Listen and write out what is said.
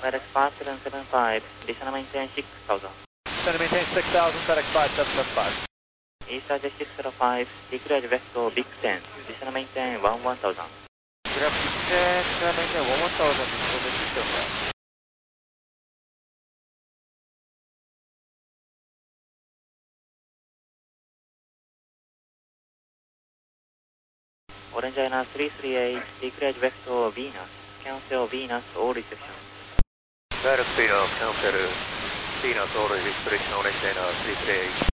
FedEx 5775, descend and maintain 6000. Descend and maintain 6000, FedEx 5775. East Address 605, declared vector Big 10, descend and maintain 11000. Grab Big 10, descend and maintain 11000, descend and maintain 605. Orange Liner 338, declared vector Venus, cancel Venus all reception. Direct Venus, cancel Venus all restriction, Orange Liner 338.